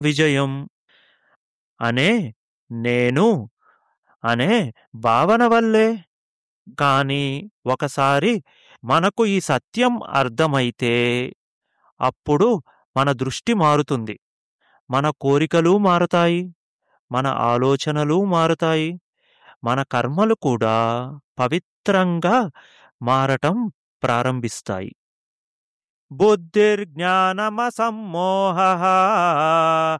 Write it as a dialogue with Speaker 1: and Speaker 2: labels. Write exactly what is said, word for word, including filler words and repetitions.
Speaker 1: విజయం అనే నేను అనే భావన వల్లే. కానీ ఒకసారి మనకు ఈ సత్యం అర్థమైతే అప్పుడు మన దృష్టి మారుతుంది. మన కోరికలు మారతాయి, మన ఆలోచనలు మారతాయి, మన కర్మలు కూడా పవిత్రంగా మారటం ప్రారంభిస్తాయి. బుద్ధిర్జ్ఞానమసమ్మోహః